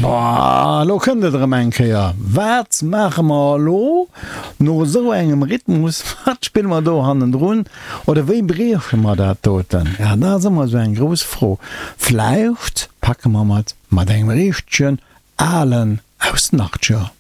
Lo kënnet enke ja. Wat mache ma lo no so engem Rhythmus wat spill mat do hannen runn oder wéi breeche mat dat toten. Ja da semmer so eng gros froh. Fleicht packe ma mat engem Richtchen allen aus Nachtja.